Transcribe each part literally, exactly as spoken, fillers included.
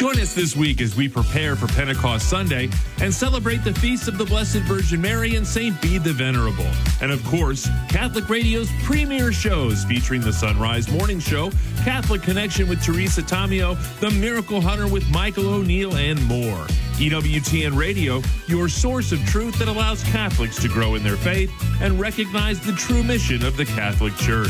Join us this week as we prepare for Pentecost Sunday and celebrate the feast of the Blessed Virgin Mary and Saint Bede the Venerable. And of course, Catholic Radio's premier shows featuring the Sunrise Morning Show, Catholic Connection with Teresa Tomeo, The Miracle Hunter with Michael O'Neill, and more. E W T N Radio, your source of truth that allows Catholics to grow in their faith and recognize the true mission of the Catholic Church.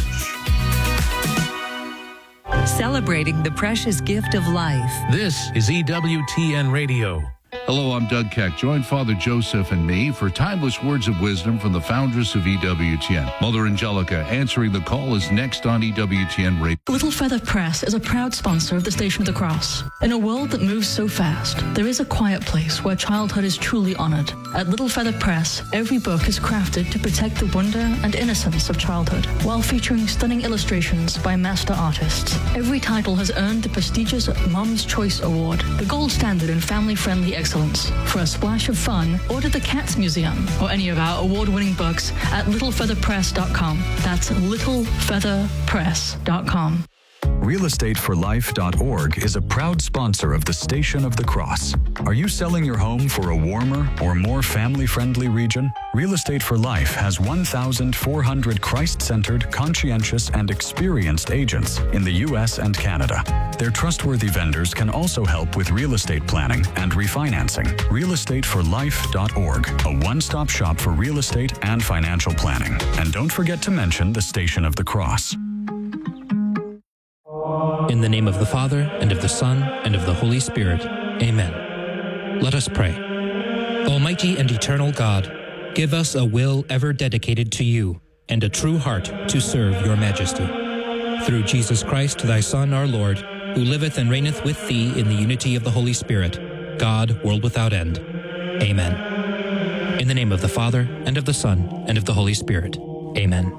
Celebrating the precious gift of life. This is E W T N Radio. Hello, I'm Doug Keck. Join Father Joseph and me for timeless words of wisdom from the foundress of E W T N. Mother Angelica answering the call is next on E W T N Radio. Little Feather Press is a proud sponsor of the Station of the Cross. In a world that moves so fast, there is a quiet place where childhood is truly honored. At Little Feather Press, every book is crafted to protect the wonder and innocence of childhood, while featuring stunning illustrations by master artists. Every title has earned the prestigious Mom's Choice Award, the gold standard in family-friendly excellence. For a splash of fun, order The Cats Museum or any of our award-winning books at little feather press dot com. That's little feather press dot com. real estate for life dot org is a proud sponsor of the Station of the Cross. Are you selling your home for a warmer or more family-friendly region? Real Estate for Life has one thousand four hundred Christ-centered, conscientious, and experienced agents in the U S and Canada. Their trustworthy vendors can also help with real estate planning and refinancing. real estate for life dot org, a one-stop shop for real estate and financial planning. And don't forget to mention the Station of the Cross. In the name of the Father, and of the Son, and of the Holy Spirit. Amen. Let us pray. Almighty and eternal God, give us a will ever dedicated to you, and a true heart to serve your majesty. Through Jesus Christ, thy Son, our Lord, who liveth and reigneth with thee in the unity of the Holy Spirit, God, world without end. Amen. In the name of the Father, and of the Son, and of the Holy Spirit. Amen.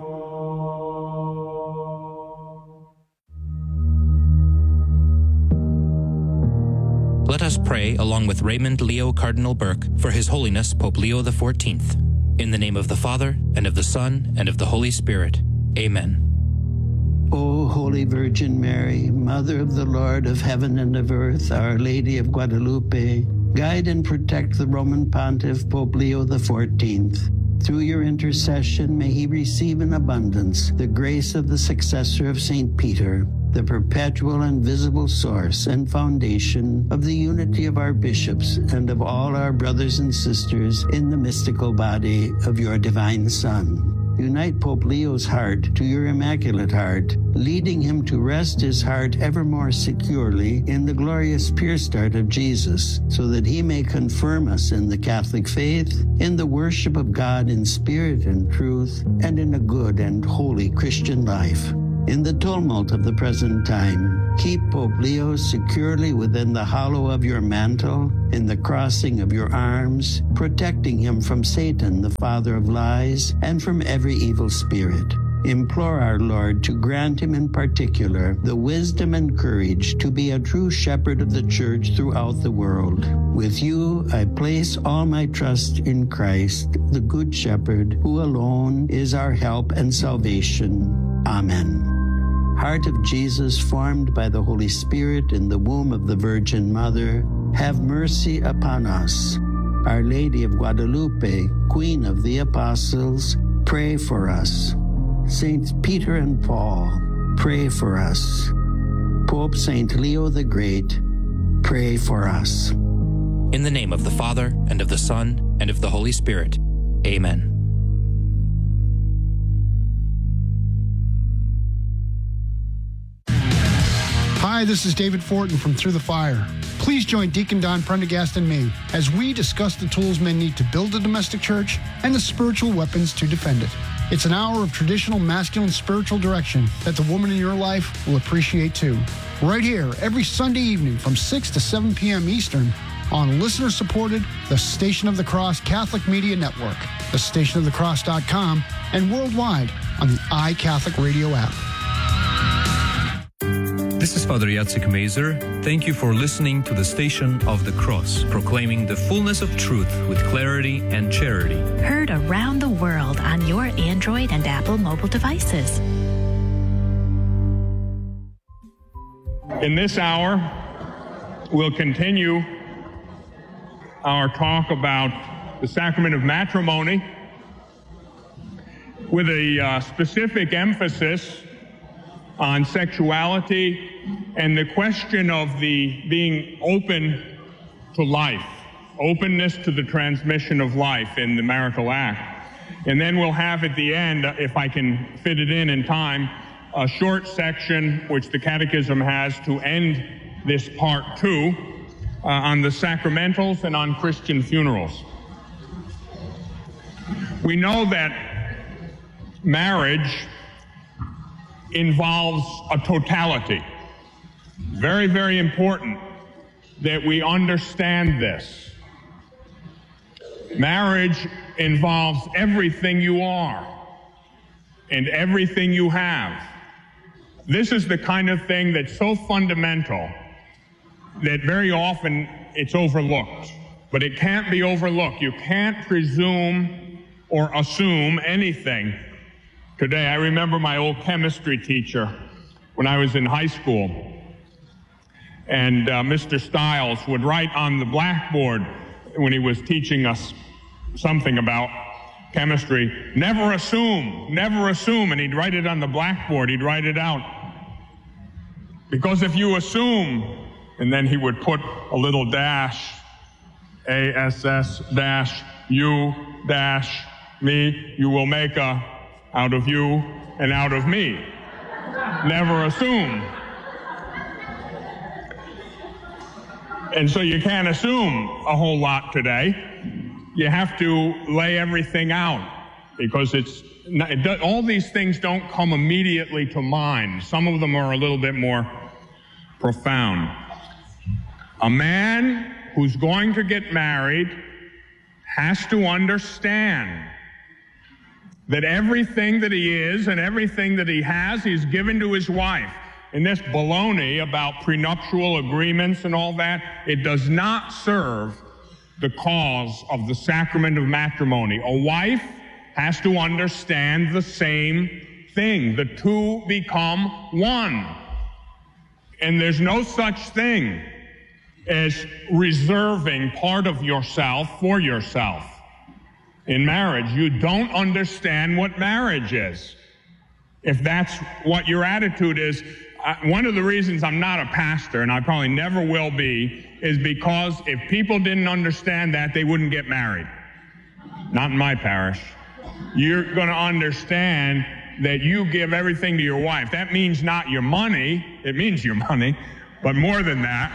Let us pray along with Raymond Leo Cardinal Burke for His Holiness Pope Leo the fourteenth. In the name of the Father, and of the Son, and of the Holy Spirit. Amen. O Holy Virgin Mary, Mother of the Lord of heaven and of earth, Our Lady of Guadalupe, guide and protect the Roman Pontiff Pope Leo the fourteenth. Through your intercession, may he receive in abundance the grace of the successor of Saint Peter, the perpetual and visible source and foundation of the unity of our bishops and of all our brothers and sisters in the mystical body of your divine Son. Unite Pope Leo's heart to your Immaculate Heart, leading him to rest his heart ever more securely in the glorious pure start of Jesus, so that he may confirm us in the Catholic faith, in the worship of God in spirit and truth, and in a good and holy Christian life. In the tumult of the present time, keep Pope Leo securely within the hollow of your mantle, in the crossing of your arms, protecting him from Satan, the father of lies, and from every evil spirit. Implore our Lord to grant him in particular the wisdom and courage to be a true shepherd of the Church throughout the world. With you, I place all my trust in Christ, the Good Shepherd, who alone is our help and salvation. Amen. Heart of Jesus, formed by the Holy Spirit in the womb of the Virgin Mother, have mercy upon us. Our Lady of Guadalupe, Queen of the Apostles, pray for us. Saints Peter and Paul, pray for us. Pope Saint Leo the Great, pray for us. In the name of the Father, and of the Son, and of the Holy Spirit. Amen. Hi, this is David Fortin from Through the Fire. Please join Deacon Don Prendergast and me as we discuss the tools men need to build a domestic church and the spiritual weapons to defend it. It's an hour of traditional masculine spiritual direction that the woman in your life will appreciate too. Right here, every Sunday evening from six to seven p.m. Eastern on listener-supported The Station of the Cross Catholic Media Network, the station of the cross dot com, and worldwide on the iCatholic Radio app. This is Father Jacek Mazer. Thank you for listening to the Station of the Cross, proclaiming the fullness of truth with clarity and charity. Heard around the world on your Android and Apple mobile devices. In this hour, we'll continue our talk about the sacrament of matrimony with a uh, specific emphasis on sexuality and the question of the being open to life, openness to the transmission of life in the marital act. And then we'll have at the end, if I can fit it in in time, a short section which the Catechism has to end this part two uh, on the sacramentals and on Christian funerals. We know that marriage involves a totality. Very, very important that we understand this. Marriage involves everything you are and everything you have. This is the kind of thing that's so fundamental that very often it's overlooked. But it can't be overlooked. You can't presume or assume anything today. I remember my old chemistry teacher when I was in high school, and uh, Mister Stiles would write on the blackboard when he was teaching us something about chemistry, never assume, never assume, and he'd write it on the blackboard, he'd write it out. Because if you assume, and then he would put a little dash, A S S dash, you dash, me, you will make a out of you and out of me. Never assume. And so you can't assume a whole lot today. You have to lay everything out because it's not, it does, all these things don't come immediately to mind. Some of them are a little bit more profound. A man who's going to get married has to understand that everything that he is and everything that he has, he's given to his wife. And this baloney about prenuptial agreements and all that, it does not serve the cause of the sacrament of matrimony. A wife has to understand the same thing. The two become one. And there's no such thing as reserving part of yourself for yourself. In marriage, you don't understand what marriage is. If that's what your attitude is, uh, one of the reasons I'm not a pastor, and I probably never will be, is because if people didn't understand that, they wouldn't get married. Not in my parish. You're going to understand that you give everything to your wife. That means not your money. It means your money, but more than that.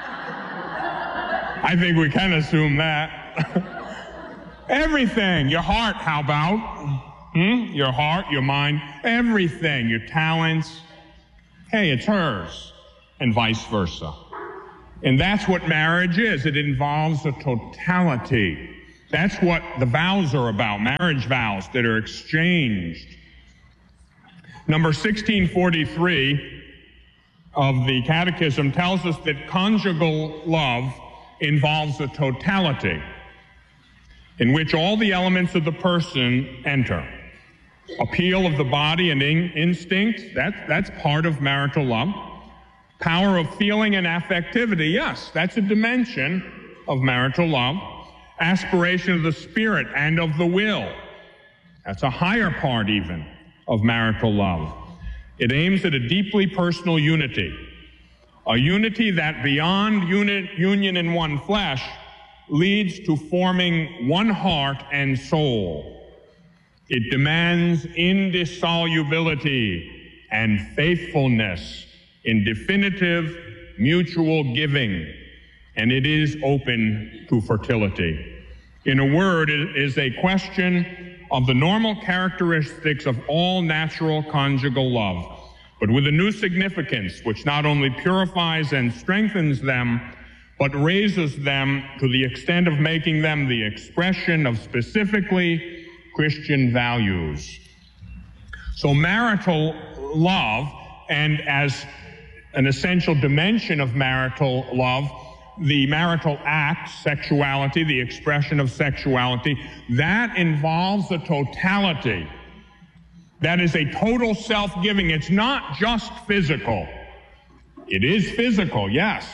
I think we can assume that. Everything. Your heart, how about? Hmm? Your heart, your mind, everything. Your talents. Hey, it's hers. And vice versa. And that's what marriage is. It involves a totality. That's what the vows are about, marriage vows that are exchanged. Number sixteen forty-three of the Catechism tells us that conjugal love involves a totality in which all the elements of the person enter. Appeal of the body and in- instinct, that, that's part of marital love. Power of feeling and affectivity, yes, that's a dimension of marital love. Aspiration of the spirit and of the will, that's a higher part even of marital love. It aims at a deeply personal unity, a unity that beyond uni- union in one flesh leads to forming one heart and soul. It demands indissolubility and faithfulness in definitive mutual giving, and it is open to fertility. In a word, it is a question of the normal characteristics of all natural conjugal love, but with a new significance which not only purifies and strengthens them, but raises them to the extent of making them the expression of specifically Christian values. So marital love, and as an essential dimension of marital love, the marital act, sexuality, the expression of sexuality, that involves a totality. That is a total self-giving. It's not just physical. It is physical, yes,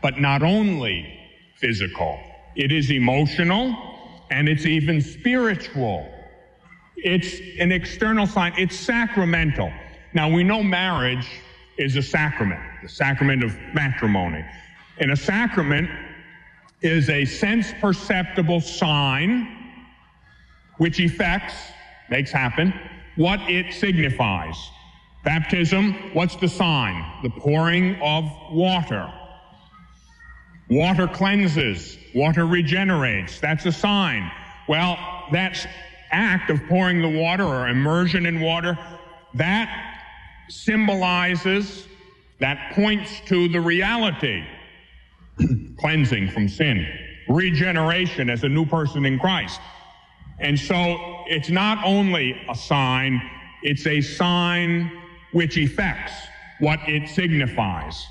but not only physical. It is emotional, and it's even spiritual. It's an external sign. It's sacramental. Now, we know marriage is a sacrament, the sacrament of matrimony. And a sacrament is a sense-perceptible sign which effects, makes happen, what it signifies. Baptism, what's the sign? The pouring of water. Water cleanses, water regenerates. That's a sign. Well, that act of pouring the water or immersion in water, that symbolizes, that points to the reality. Cleansing from sin, regeneration as a new person in Christ. And so it's not only a sign, it's a sign which effects what it signifies.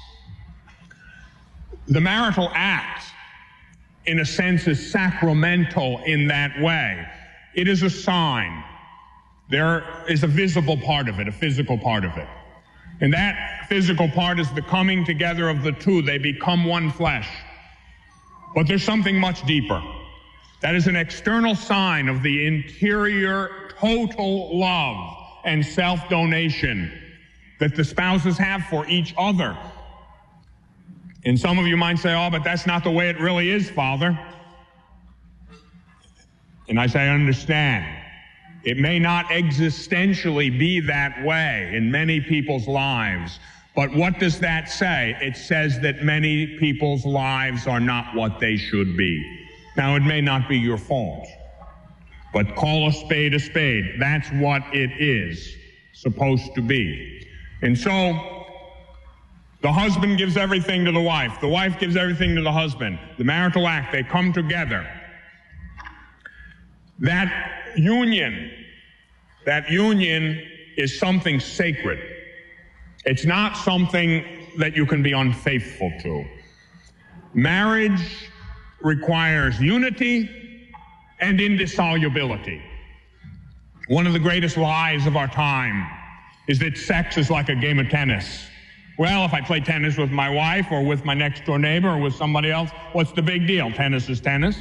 The marital act, in a sense, is sacramental in that way. It is a sign. There is a visible part of it, a physical part of it. And that physical part is the coming together of the two. They become one flesh. But there's something much deeper. That is an external sign of the interior total love and self-donation that the spouses have for each other. And some of you might say, oh, but that's not the way it really is, Father. And I say, I understand. It may not existentially be that way in many people's lives. But what does that say? It says that many people's lives are not what they should be. Now, it may not be your fault, but call a spade a spade. That's what it is supposed to be. And so, the husband gives everything to the wife. The wife gives everything to the husband. The marital act, they come together. That union, that union is something sacred. It's not something that you can be unfaithful to. Marriage requires unity and indissolubility. One of the greatest lies of our time is that sex is like a game of tennis. Well, if I play tennis with my wife or with my next door neighbor or with somebody else, what's the big deal? Tennis is tennis.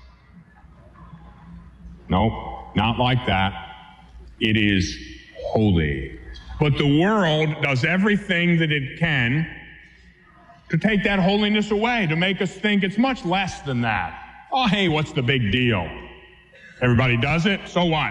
No, not like that. It is holy. But the world does everything that it can to take that holiness away, to make us think it's much less than that. Oh, hey, what's the big deal? Everybody does it, so what?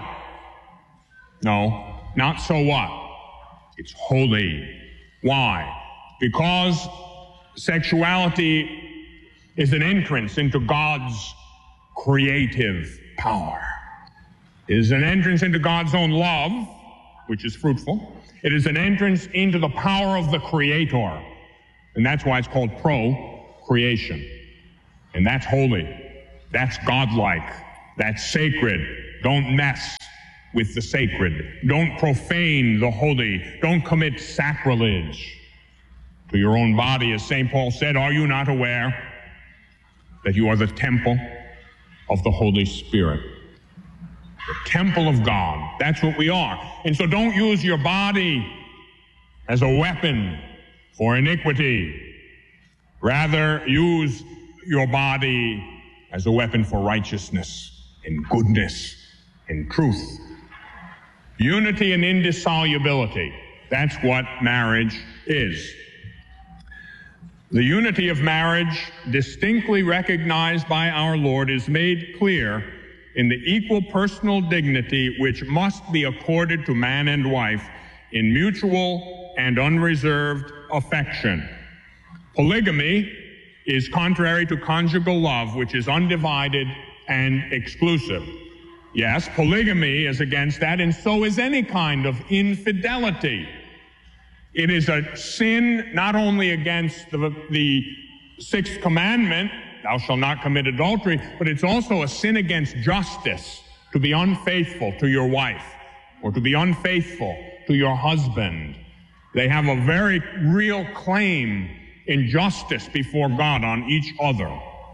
No, not so what. It's holy. Why? Because sexuality is an entrance into God's creative power. It is an entrance into God's own love, which is fruitful. It is an entrance into the power of the Creator. And that's why it's called procreation. And that's holy. That's godlike. That's sacred. Don't mess with the sacred. Don't profane the holy. Don't commit sacrilege to your own body. As Saint Paul said, are you not aware that you are the temple of the Holy Spirit? The temple of God. That's what we are. And so don't use your body as a weapon for iniquity. Rather, use your body as a weapon for righteousness and goodness and truth. Unity and indissolubility. That's what marriage is. The unity of marriage, distinctly recognized by our Lord, is made clear in the equal personal dignity which must be accorded to man and wife in mutual and unreserved affection. Polygamy is contrary to conjugal love, which is undivided and exclusive. Yes, polygamy is against that, and so is any kind of infidelity. It is a sin not only against the, the sixth commandment, thou shalt not commit adultery, but it's also a sin against justice, to be unfaithful to your wife or to be unfaithful to your husband. They have a very real claim in justice before God on each other.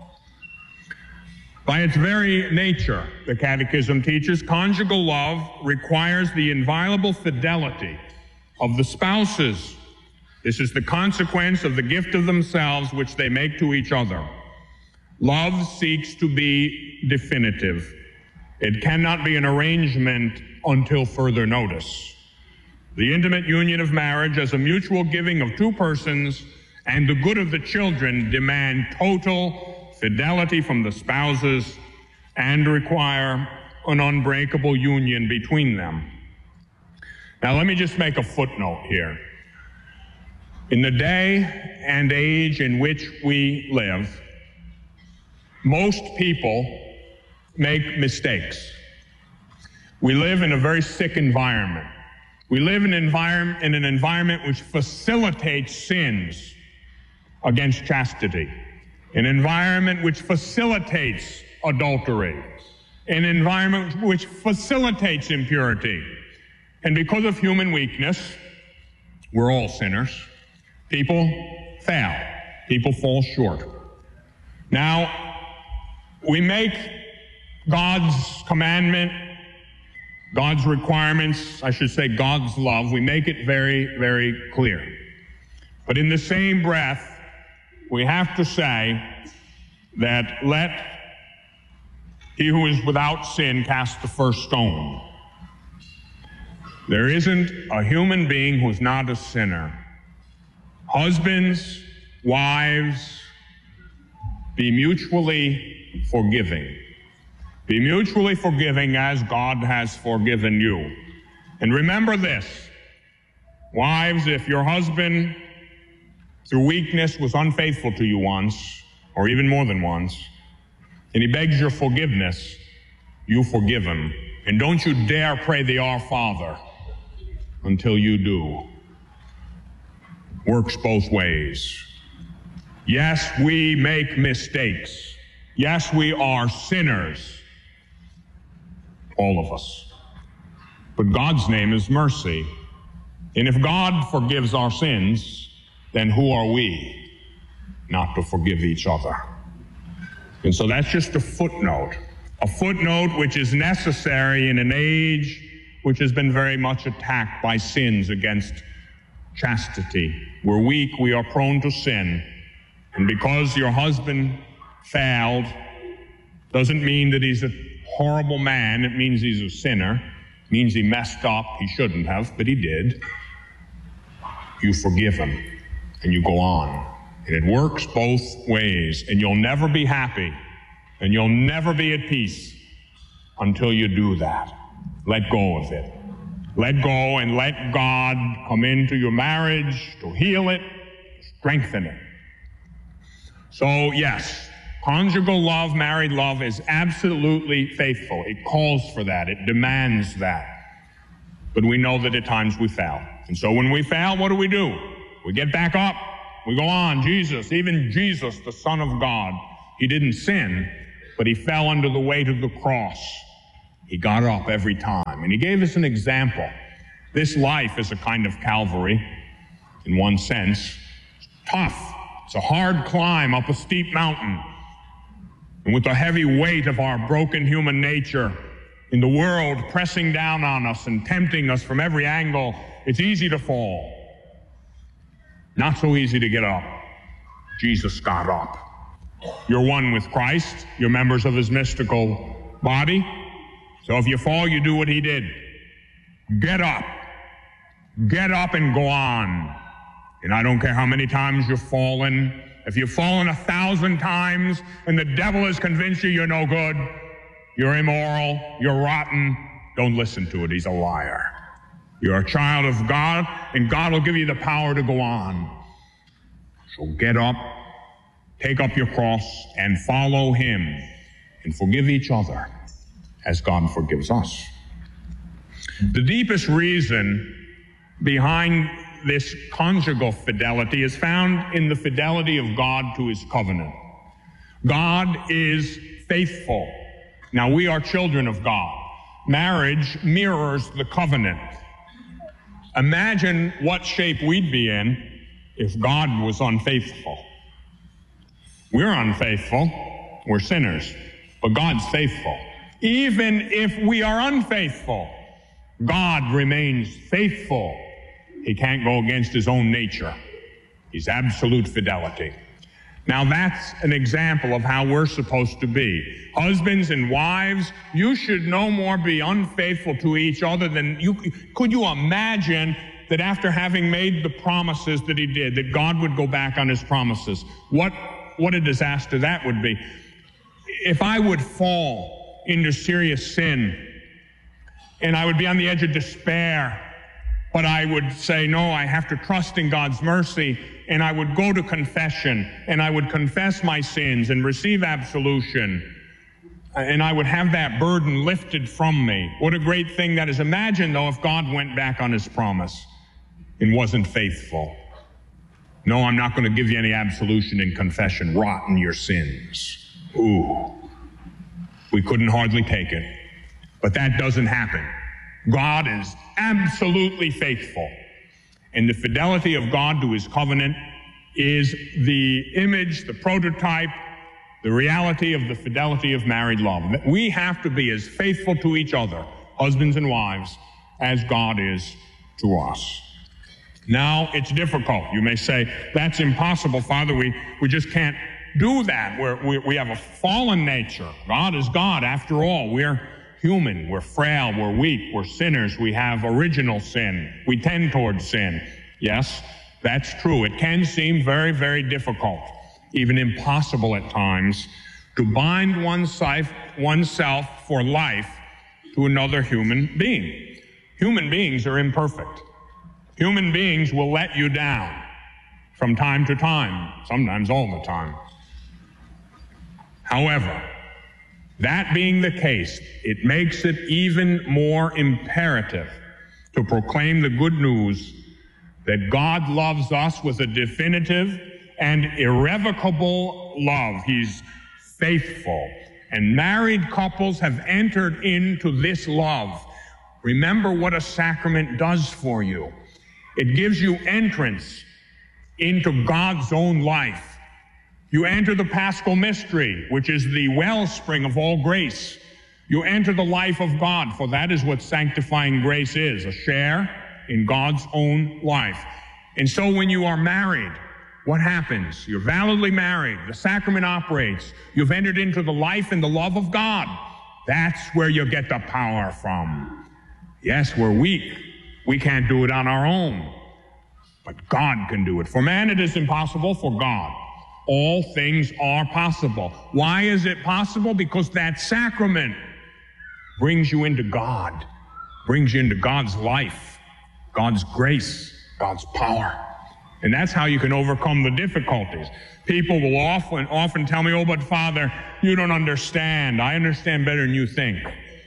By its very nature, the Catechism teaches, conjugal love requires the inviolable fidelity of the spouses. This is the consequence of the gift of themselves which they make to each other. Love seeks to be definitive. It cannot be an arrangement until further notice. The intimate union of marriage as a mutual giving of two persons and the good of the children demand total fidelity from the spouses and require an unbreakable union between them. Now, let me just make a footnote here. In the day and age in which we live, most people make mistakes. We live in a very sick environment. We live in an environment, in an environment which facilitates sins against chastity, an environment which facilitates adultery, an environment which facilitates impurity. And because of human weakness, we're all sinners. People fail. People fall short. Now, we make God's commandment, God's requirements, I should say God's love, we make it very, very clear. But in the same breath, we have to say that let he who is without sin cast the first stone. There isn't a human being who's not a sinner. Husbands, wives, be mutually forgiving. Be mutually forgiving as God has forgiven you. And remember this, wives, if your husband through weakness was unfaithful to you once, or even more than once, and he begs your forgiveness, you forgive him. And don't you dare pray the Our Father until you do. Works both ways. Yes, we make mistakes. Yes, we are sinners. All of us. But God's name is mercy. And if God forgives our sins, then who are we not to forgive each other? And so that's just a footnote. A footnote which is necessary in an age which has been very much attacked by sins against chastity. We're weak, we are prone to sin. And because your husband failed, doesn't mean that he's a horrible man. It means he's a sinner. It means he messed up. He shouldn't have, but he did. You forgive him, and you go on. And it works both ways, and you'll never be happy, and you'll never be at peace until you do that. Let go of it. Let go and let God come into your marriage to heal it, strengthen it. So, yes, conjugal love, married love is absolutely faithful. It calls for that. It demands that. But we know that at times we fail. And so when we fail, what do we do? We get back up. We go on. Jesus, even Jesus, the Son of God, he didn't sin, but he fell under the weight of the cross. He got up every time. And he gave us an example. This life is a kind of Calvary, in one sense. It's tough. It's a hard climb up a steep mountain. And with the heavy weight of our broken human nature in the world pressing down on us and tempting us from every angle, it's easy to fall. Not so easy to get up. Jesus got up. You're one with Christ. You're members of his mystical body. So if you fall, you do what he did. Get up. Get up and go on. And I don't care how many times you've fallen. If you've fallen a thousand times and the devil has convinced you you're no good, you're immoral, you're rotten, don't listen to it. He's a liar. You're a child of God, and God will give you the power to go on. So get up, take up your cross, and follow him, and forgive each other as God forgives us. The deepest reason behind this conjugal fidelity is found in the fidelity of God to his covenant. God is faithful. Now, we are children of God. Marriage mirrors the covenant. Imagine what shape we'd be in if God was unfaithful. We're unfaithful. We're sinners. But God's faithful. Even if we are unfaithful, God remains faithful. He can't go against his own nature. He's absolute fidelity. Now that's an example of how we're supposed to be. Husbands and wives, you should no more be unfaithful to each other than you. Could you imagine that after having made the promises that he did, that God would go back on his promises? What, what a disaster that would be. If I would fall into serious sin and I would be on the edge of despair, but I would say, no, I have to trust in God's mercy, and I would go to confession, and I would confess my sins and receive absolution, and I would have that burden lifted from me. What a great thing that is. Imagine, though, if God went back on his promise and wasn't faithful. No, I'm not going to give you any absolution and confession. Rot in your sins. Ooh. We couldn't hardly take it. But that doesn't happen. God is absolutely faithful. And the fidelity of God to his covenant is the image, the prototype, the reality of the fidelity of married love. We have to be as faithful to each other, husbands and wives, as God is to us. Now, it's difficult. You may say, that's impossible, Father. We, we just can't do that. We're, we, we have a fallen nature. God is God, after all. We're human, we're frail, we're weak, we're sinners, we have original sin, we tend towards sin. Yes, that's true. It can seem very, very difficult, even impossible at times, to bind oneself, oneself for life to another human being. Human beings are imperfect. Human beings will let you down from time to time, sometimes all the time. However, that being the case, it makes it even more imperative to proclaim the good news that God loves us with a definitive and irrevocable love. He's faithful. And married couples have entered into this love. Remember what a sacrament does for you. It gives you entrance into God's own life. You enter the Paschal mystery, which is the wellspring of all grace. You enter the life of God, for that is what sanctifying grace is, a share in God's own life. And so when you are married, what happens? You're validly married. The sacrament operates. You've entered into the life and the love of God. That's where you get the power from. Yes, we're weak. We can't do it on our own. But God can do it. For man it is impossible, for God all things are possible. Why is it possible? Because that sacrament brings you into God, brings you into God's life, God's grace, God's power. And that's how you can overcome the difficulties. People will often, often tell me, oh, but Father, you don't understand. I understand better than you think.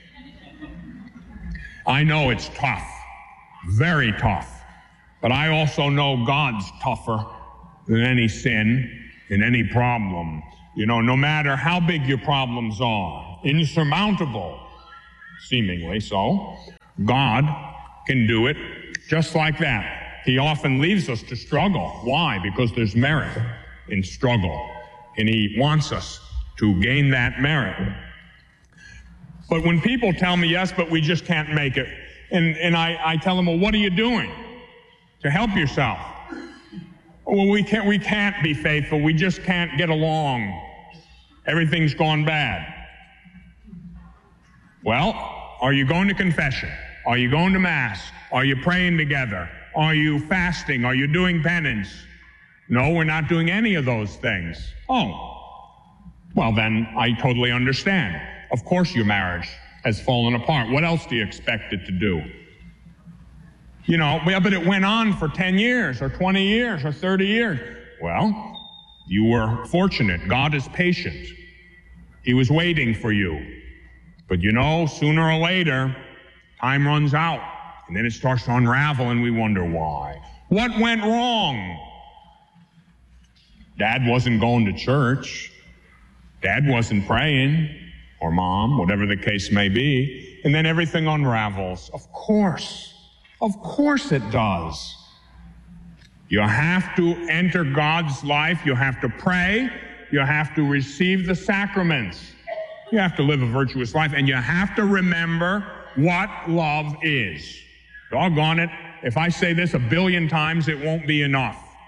I know it's tough, very tough. But I also know God's tougher than any sin and any problem. You know, no matter how big your problems are, insurmountable, seemingly so, God can do it just like that. He often leaves us to struggle. Why? Because there's merit in struggle, and he wants us to gain that merit. But when people tell me, yes, but we just can't make it, and, and I, I tell them, well, what are you doing to help yourself? Well, we can't, we can't be faithful. We just can't get along. Everything's gone bad. Well, are you going to confession? Are you going to Mass? Are you praying together? Are you fasting? Are you doing penance? No, we're not doing any of those things. Oh, well then, I totally understand. Of course your marriage has fallen apart. What else do you expect it to do? You know, yeah, but it went on for ten years or twenty years or thirty years. Well, you were fortunate. God is patient. He was waiting for you. But you know, sooner or later, time runs out, and then it starts to unravel, and we wonder why. What went wrong? Dad wasn't going to church. Dad wasn't praying, or Mom, whatever the case may be, and then everything unravels. Of course. Of course it does. You have to enter God's life. You have to pray. You have to receive the sacraments. You have to live a virtuous life, and you have to remember what love is. Doggone it, if I say this a billion times, it won't be enough.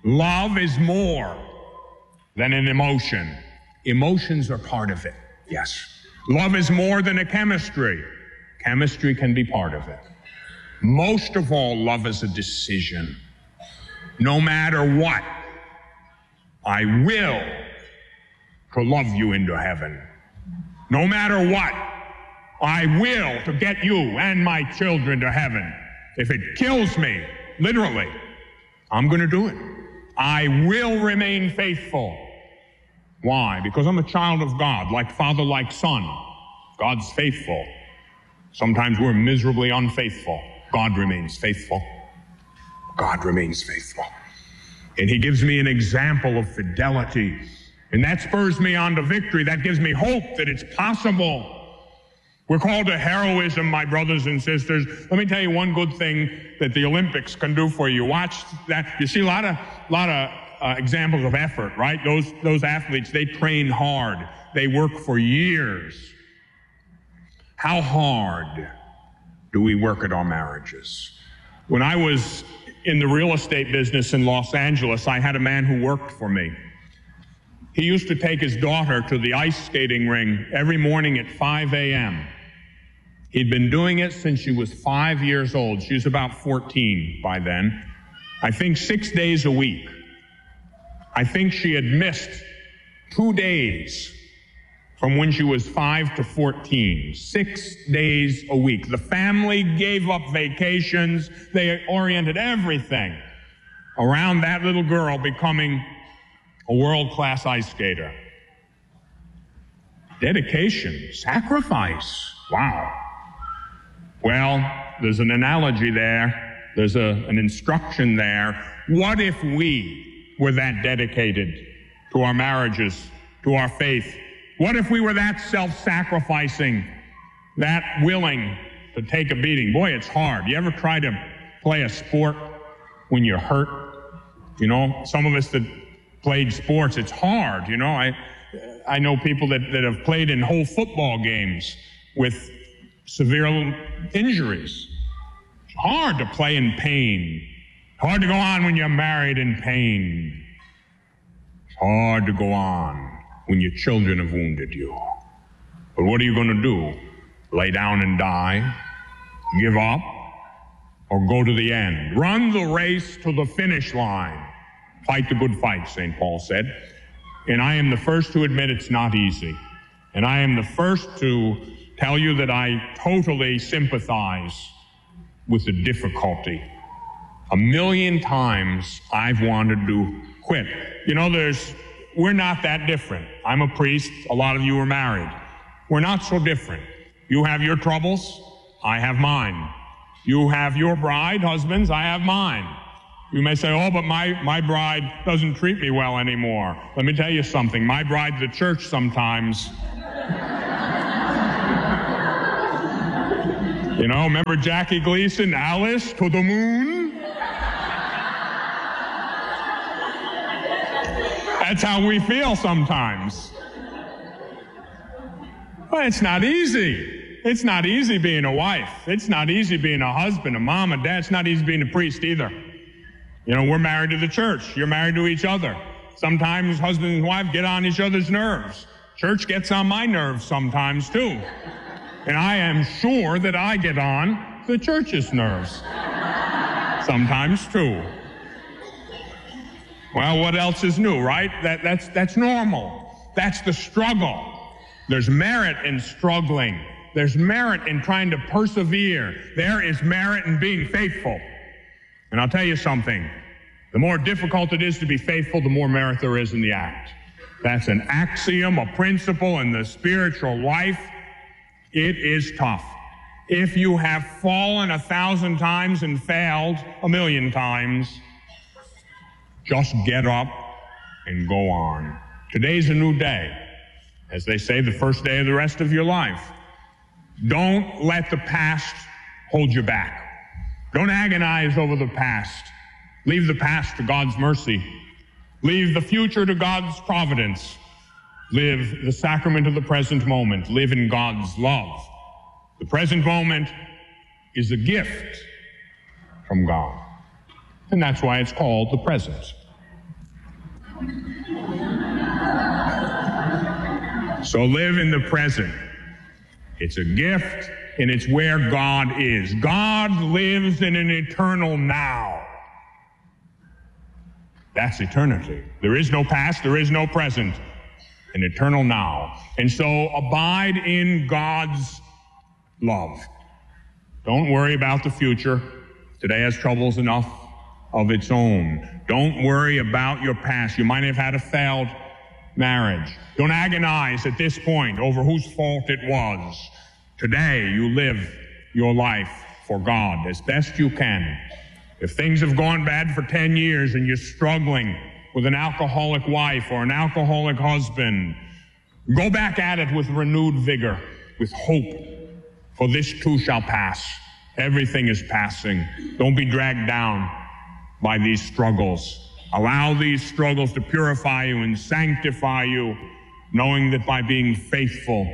Love is more than an emotion. Emotions are part of it, yes. Love is more than a chemistry. Chemistry can be part of it. Most of all, love is a decision. No matter what, I will to love you into heaven. No matter what, I will to get you and my children to heaven. If it kills me, literally, I'm going to do it. I will remain faithful. Why? Because I'm a child of God, like father, like son. God's faithful. Sometimes we're miserably unfaithful. God remains faithful. God remains faithful. And he gives me an example of fidelity. And that spurs me on to victory. That gives me hope that it's possible. We're called to heroism, my brothers and sisters. Let me tell you one good thing that the Olympics can do for you. Watch that. You see a lot of, lot of uh, examples of effort, right? Those, those athletes, they train hard. They work for years. How hard do we work at our marriages? When I was in the real estate business in Los Angeles, I had a man who worked for me. He used to take his daughter to the ice skating ring every morning at five a.m. He'd been doing it since she was five years old. She was about fourteen by then. I think six days a week. I think she had missed two days from when she was five to fourteen. Six days a week. The family gave up vacations. They oriented everything around that little girl becoming a world-class ice skater. Dedication, sacrifice. Wow. Well, there's an analogy there. There's a, an instruction there. What if we were that dedicated to our marriages, to our faith? What if we were that self-sacrificing, that willing to take a beating? Boy, it's hard. You ever try to play a sport when you're hurt? You know, some of us that played sports, it's hard. You know, I I know people that, that have played in whole football games with severe injuries. It's hard to play in pain. It's hard to go on when you're married in pain. It's hard to go on when your children have wounded you. But what are you going to do? Lay down and die? Give up? Or go to the end? Run the race to the finish line. Fight the good fight, Saint Paul said. And I am the first to admit it's not easy. And I am the first to tell you that I totally sympathize with the difficulty. A million times I've wanted to quit. You know, there's, we're not that different. I'm a priest. A lot of you are married. We're not so different. You have your troubles. I have mine. You have your bride, husbands. I have mine. You may say, oh, but my, my bride doesn't treat me well anymore. Let me tell you something. My bride, the church, sometimes. You know, remember Jackie Gleason, Alice to the moon? That's how we feel sometimes. But it's not easy. It's not easy being a wife. It's not easy being a husband, a mom, a dad. It's not easy being a priest either. You know, we're married to the church. You're married to each other. Sometimes husband and wife get on each other's nerves. Church gets on my nerves sometimes, too. And I am sure that I get on the church's nerves. Sometimes, too. Well, what else is new, right? That, that's, that's normal. That's the struggle. There's merit in struggling. There's merit in trying to persevere. There is merit in being faithful. And I'll tell you something, the more difficult it is to be faithful, the more merit there is in the act. That's an axiom, a principle in the spiritual life. It is tough. If you have fallen a thousand times and failed a million times, just get up and go on. Today's a new day. As they say, the first day of the rest of your life. Don't let the past hold you back. Don't agonize over the past. Leave the past to God's mercy. Leave the future to God's providence. Live the sacrament of the present moment. Live in God's love. The present moment is a gift from God. And that's why it's called the present. So live in the present. It's a gift, and it's where God is. God lives in an eternal now. That's eternity. There is no past, there is no present, an eternal now. And so abide in God's love. Don't worry about the future. Today has troubles enough of its own. Don't worry about your past. You might have had a failed marriage. Don't agonize at this point over whose fault it was. Today, you live your life for God as best you can. If things have gone bad for ten years and you're struggling with an alcoholic wife or an alcoholic husband, go back at it with renewed vigor, with hope, for this too shall pass. Everything is passing. Don't be dragged down by these struggles. Allow these struggles to purify you and sanctify you, knowing that by being faithful,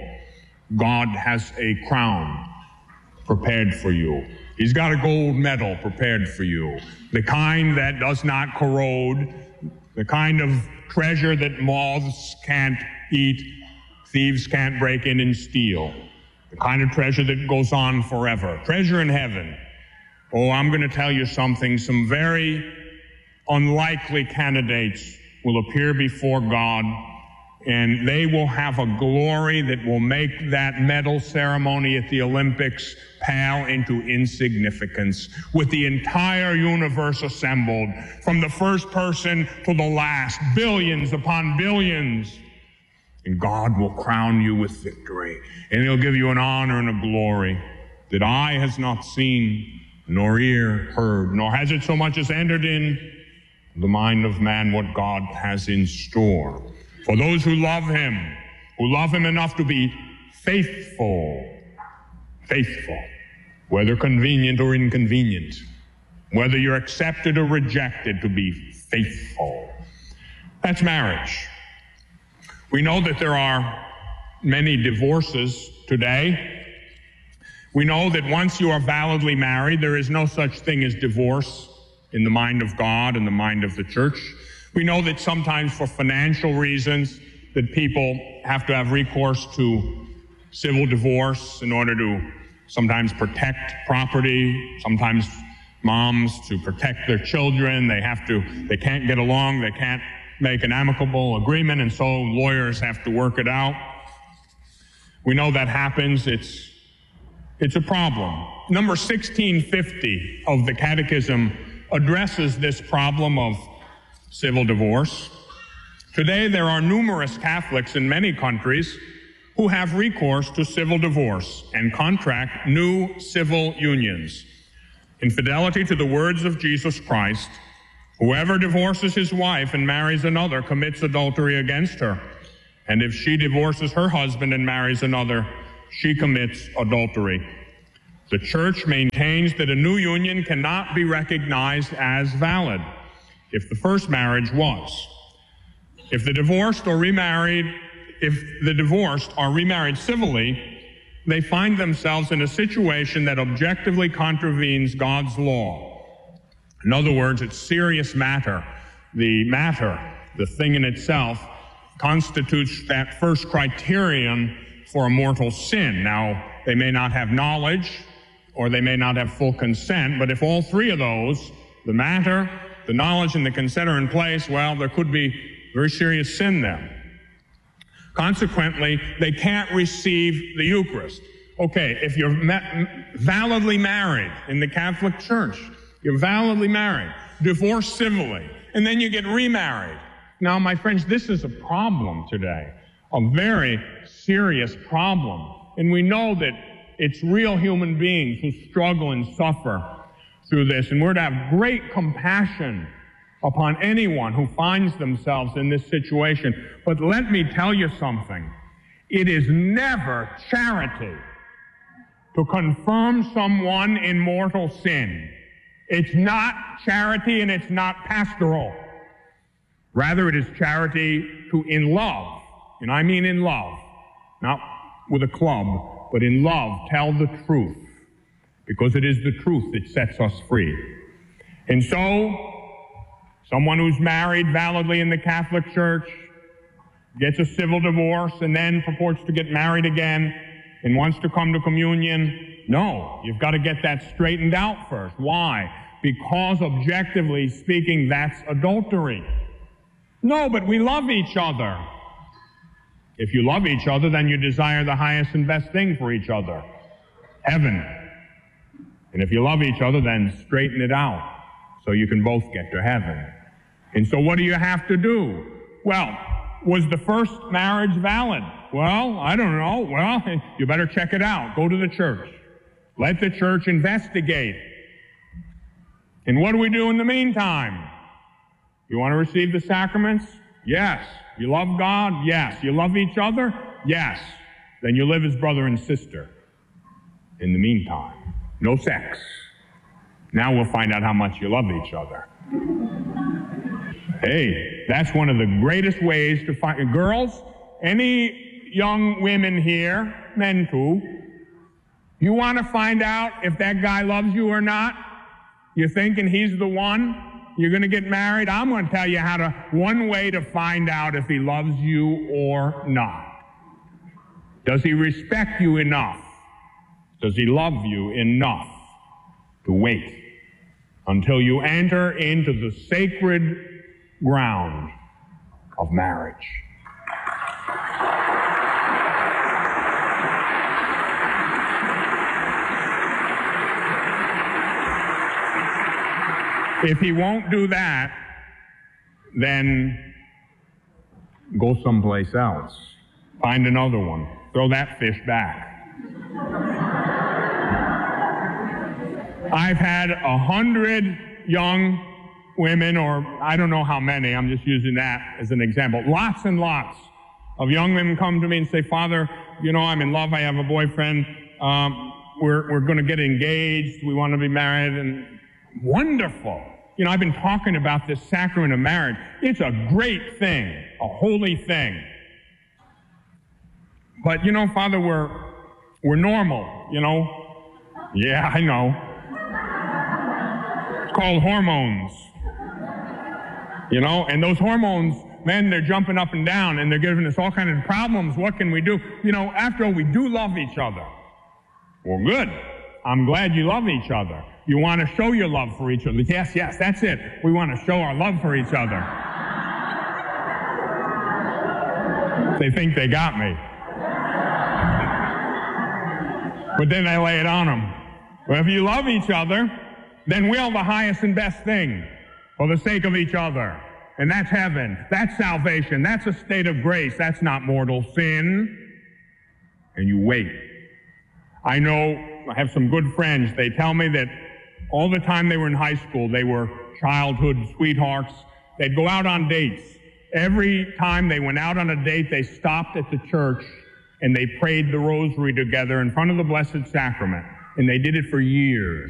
God has a crown prepared for you. He's got a gold medal prepared for you, the kind that does not corrode, the kind of treasure that moths can't eat, thieves can't break in and steal, the kind of treasure that goes on forever, treasure in heaven. Oh, I'm going to tell you something. Some very unlikely candidates will appear before God, and they will have a glory that will make that medal ceremony at the Olympics pale into insignificance, with the entire universe assembled, from the first person to the last, billions upon billions. And God will crown you with victory, and He'll give you an honor and a glory that eye has not seen, nor ear heard, nor has it so much as entered in the mind of man what God has in store. For those who love Him, who love Him enough to be faithful, faithful, whether convenient or inconvenient, whether you're accepted or rejected, to be faithful. That's marriage. We know that there are many divorces today. We know that once you are validly married, there is no such thing as divorce in the mind of God and the mind of the church. We know that sometimes for financial reasons that people have to have recourse to civil divorce in order to sometimes protect property, sometimes moms to protect their children. They have to, they can't get along, they can't make an amicable agreement, and so lawyers have to work it out. We know that happens. It's, it's a problem. Number sixteen fifty of the Catechism addresses this problem of civil divorce. Today, there are numerous Catholics in many countries who have recourse to civil divorce and contract new civil unions. In fidelity to the words of Jesus Christ, whoever divorces his wife and marries another commits adultery against her. And if she divorces her husband and marries another, she commits adultery. The Church maintains that a new union cannot be recognized as valid if the first marriage was. If the divorced or remarried, if the divorced are remarried civilly, they find themselves in a situation that objectively contravenes God's law. In other words, it's serious matter. The matter, the thing in itself, constitutes that first criterion for a mortal sin. Now, they may not have knowledge, or they may not have full consent, but if all three of those, the matter, the knowledge, and the consent are in place, well, there could be very serious sin there. Consequently, they can't receive the Eucharist. Okay, if you're ma- validly married in the Catholic Church, you're validly married, divorced civilly, and then you get remarried. Now, my friends, this is a problem today, a very serious problem. And we know that it's real human beings who struggle and suffer through this. And we're to have great compassion upon anyone who finds themselves in this situation. But let me tell you something. It is never charity to confirm someone in mortal sin. It's not charity and it's not pastoral. Rather, it is charity to, in love, and I mean in love, not with a club, but in love, tell the truth, because it is the truth that sets us free. And so, Someone who's married validly in the Catholic Church gets a civil divorce and then purports to get married again and wants to come to communion. No, you've got to get that straightened out first. Why? Because objectively speaking, that's adultery. No, but we love each other. If you love each other, then you desire the highest and best thing for each other, heaven. And if you love each other, then straighten it out so you can both get to heaven. And so what do you have to do? Well, was the first marriage valid? Well, I don't know. Well, you better check it out. Go to the church. Let the church investigate. And what do we do in the meantime? You want to receive the sacraments? Yes. You love God? Yes. You love each other? Yes. Then you live as brother and sister. In the meantime, no sex. Now we'll find out how much you love each other. Hey, that's one of the greatest ways to find... Girls, any young women here, men too, you want to find out if that guy loves you or not? You're thinking he's the one? You're going to get married? I'm going to tell you how to... One way to find out if he loves you or not. Does he respect you enough? Does he love you enough to wait until you enter into the sacred ground of marriage? If he won't do that, then go someplace else. Find another one. Throw that fish back. I've had a hundred young women, or I don't know how many, I'm just using that as an example. Lots and lots of young women come to me and say, Father, you know, I'm in love, I have a boyfriend, um, we're, we're going to get engaged, we want to be married, and wonderful. You know, I've been talking about this sacrament of marriage. It's a great thing, a holy thing. But, you know, Father, we're, we're normal, you know. Yeah, I know. It's called hormones. You know, and those hormones, man, they're jumping up and down, and they're giving us all kinds of problems. What can we do? You know, after all, we do love each other. Well, good. I'm glad you love each other. You want to show your love for each other. Yes, yes, that's it. We want to show our love for each other. They think they got me. But then I lay it on them. Well, if you love each other, then will the highest and best thing for the sake of each other. And that's heaven. That's salvation. That's a state of grace. That's not mortal sin. And you wait. I know, I have some good friends. They tell me that all the time they were in high school, they were childhood sweethearts. They'd go out on dates. Every time they went out on a date, they stopped at the church and they prayed the rosary together in front of the Blessed Sacrament. And they did it for years.